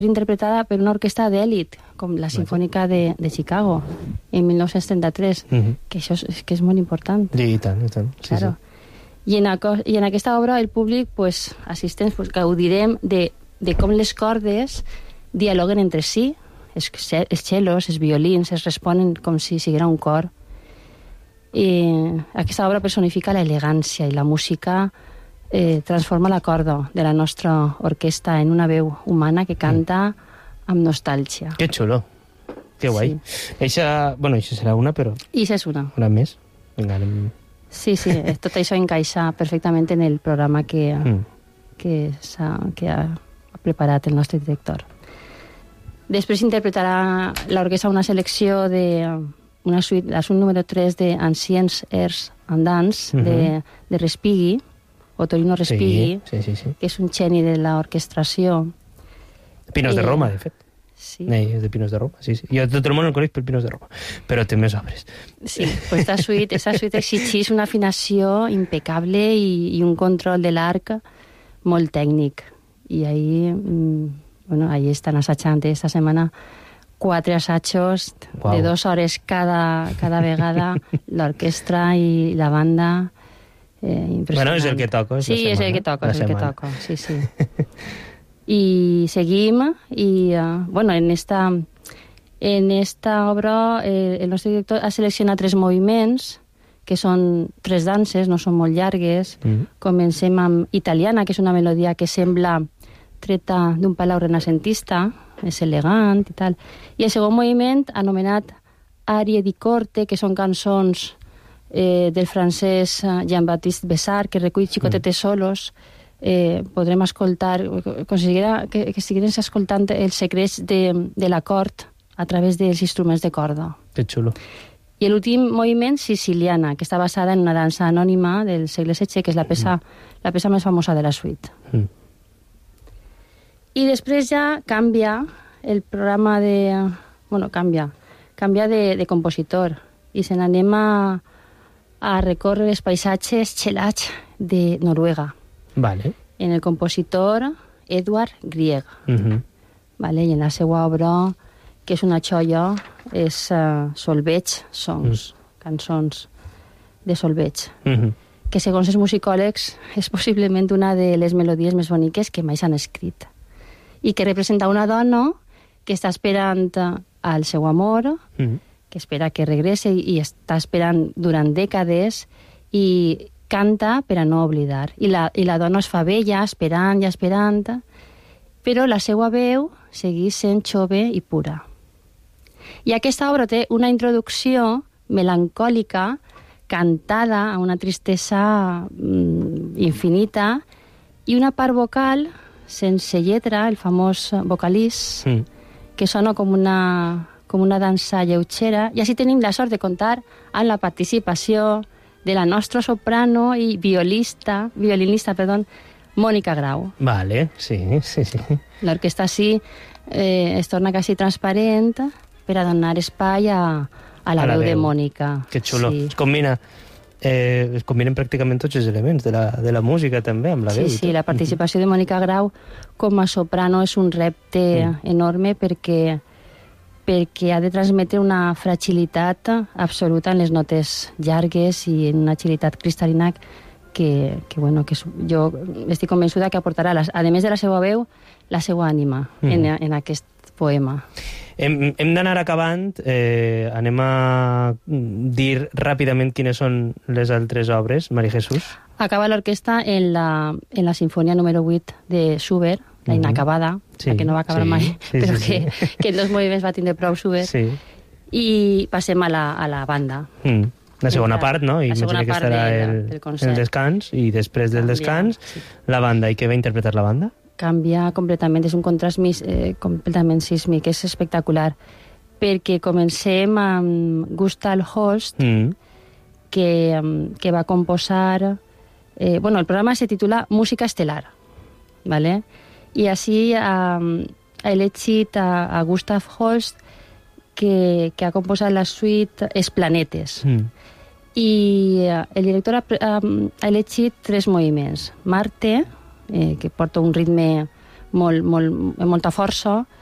interpretada per una orquestra d'èlit, com la Sinfònica de Chicago, en 1933, que això és molt important. I tant, i tant. Sí, claro. Sí. I en aquesta obra el públic, pues, assistents, pues, gaudirem de com les cordes dialoguen entre si, els cellos, els violins, es responen com si siguera un cor. I aquesta obra personifica l'elegància i la música transforma l'acorde de la nostra orquestra en una veu humana que canta amb nostàlgia. Que xulo. Que guai. Sí. Eixa serà una, però... Eixa és una. Una més. Vinga, anem... Sí, tot això encaixa perfectament en el programa que ha preparat el nostre director. Després interpretarà l'orquestra una selecció de una suite, la suite número 3 d'Anciens Airs Andants de Respighi, Ottorino Respighi, que és un geni de l'orquestració. Pinos de Roma, de fet. Sí. És de Pinos de Roma, sí. Jo tot el món el coneix per Pinos de Roma, però té més obres. Sí, pues esta suite exigeix una afinació impecable i un control de l'arc molt tècnic. I ahí estan assajant esta setmana 4 assajos de 2 hores cada vegada, l'orquestra i la banda. Bueno, és el que toca. Sí, és el que toca, sí. I seguim, i en esta obra el nostre director ha seleccionat 3 moviments, que són 3 danses, no són molt llargues. Comencem amb Italiana, que és una melodia que sembla treta d'un palau renacentista, és elegant i tal. I el segon moviment, anomenat Arie di corte, que són cançons del francès Jean-Baptiste Bessart, que recull xicotetes solos. Podrem escoltar, que estiguem escoltant els secrets de l'acord a través dels instruments de corda. Que xulo. I l'últim moviment, Siciliana, que està basada en una dansa anònima del segle XVI, que és la peça més famosa de la suite. I després ja canvia el programa de... canvia de compositor i se n'anem a recórrer els paisatges xelats de Noruega. Vale. En el compositor Edvard Grieg. Vale, i en la seva obra, que és una xoia, és Solveig Songs, cançons de solveig, que segons els musicòlegs és possiblement una de les melodies més boniques que mai s'han escrit, i que representa una dona que està esperant al seu amor, que espera que regresse i està esperant durant dècades, i canta per a no oblidar. I la dona es fa vella, esperant i esperant, però la seva veu segueix sent jove i pura. I aquesta obra té una introducció melancòlica, cantada a una tristesa infinita, i una part vocal sense lletra, el famós vocalís, que sona com una dansa lleugera. I així tenim la sort de comptar amb la participació de la nostra soprano i violinista, Mònica Grau. Vale, sí. L'orquestra sí es torna quasi transparent per a donar espai a la veu de Mònica. Que xulo. Sí. Es combinen pràcticament tots els elements de la música també, amb la veu. Sí, la participació de Mònica Grau com a soprano és un repte enorme perquè ha de transmetre una fragilitat absoluta en les notes llargues i en una agilitat cristal·lina que jo estic convençuda que aportarà, a més de la seva veu, la seva ànima en aquest poema. Hem d'anar acabant. Anem a dir ràpidament quines són les altres obres, Maria Jesús. Acaba l'orquestra en la sinfonia número 8 de Schubert, la inacabada, la que no va acabar mai, però que en 2 moviments va tindre prou Schubert. I passem a la banda. La segona part, no? La segona part el descans, i després del descans, la banda. I què va interpretar la banda? Canvia completament, és un contrast completament sísmic, és espectacular, perquè comencem amb Gustav Holst, que va composar... el programa se titula Música Estelar, ¿vale? I així ha elegit a Gustav Holst, que ha composat la suite Els Planetes. I el director ha elegit 3 moviments. Marte, que porta un ritme amb molta força,